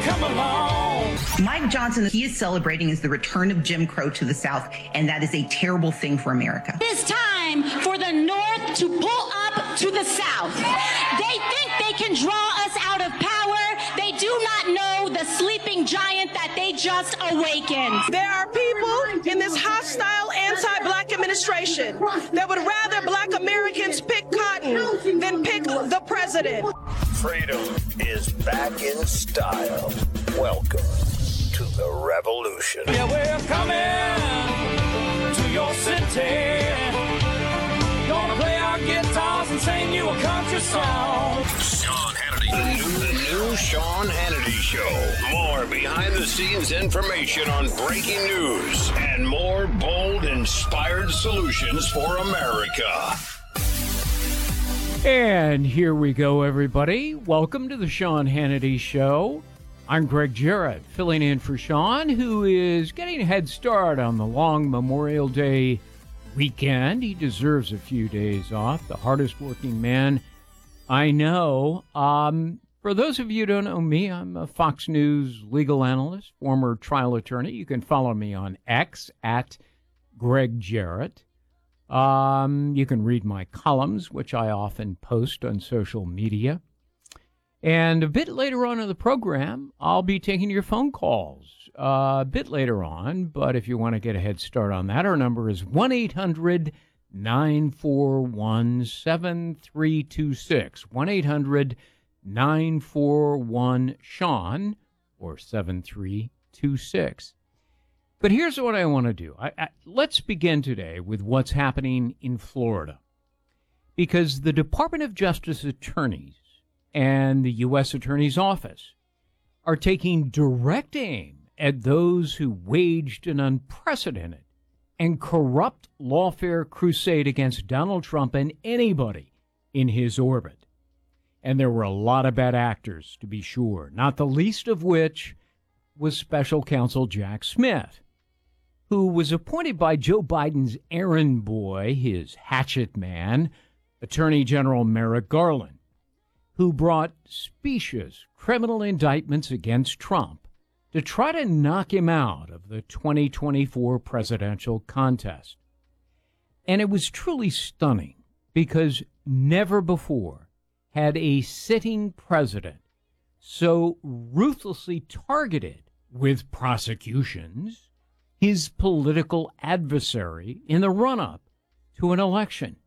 come along. Mike Johnson, he is celebrating is the return of Jim Crow to the South, and that is a terrible thing for America. It's time for the North to pull up to the South. They think they can draw us out of power. They do not know the sleeping giant that they just awakened. There are people in this hostile anti-black administration that would rather black Americans pick cotton than pick the president. Freedom is back in style. Welcome to the revolution. Yeah, we're coming to your city. Gonna play our guitars and sing you a country song. Sean Hannity. The new Sean Hannity Show. More behind-the-scenes information on breaking news and more bold, inspired solutions for America. And here we go, everybody. Welcome to the Sean Hannity Show. I'm Greg Jarrett, filling in for Sean, who is getting a head start on the long Memorial Day weekend. He deserves a few days off, the hardest working man I know. For those of you who don't know me, I'm a Fox News legal analyst, former trial attorney. You can follow me on X at Greg Jarrett. You can read my columns, which I often post on social media. And a bit later on in the program, I'll be taking your phone calls a bit later on. But if you want to get a head start on that, our number is 1-800-941-7326. 1-800-941-SEAN or 7326. But here's what I want to do. Let's begin today with what's happening in Florida. Because the Department of Justice attorneys and the U.S. Attorney's Office are taking direct aim at those who waged an unprecedented and corrupt lawfare crusade against Donald Trump and anybody in his orbit. And there were a lot of bad actors, to be sure, not the least of which was Special Counsel Jack Smith, who was appointed by Joe Biden's errand boy, his hatchet man, Attorney General Merrick Garland, who brought specious criminal indictments against Trump to try to knock him out of the 2024 presidential contest. And it was truly stunning because never before had a sitting president so ruthlessly targeted with prosecutions his political adversary in the run-up to an election.